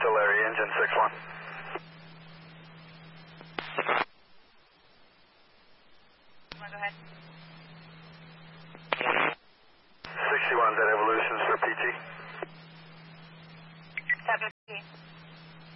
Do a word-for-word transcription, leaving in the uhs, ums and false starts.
still Larry, engine six one. Go ahead. sixty-one, dead evolutions for P T. seven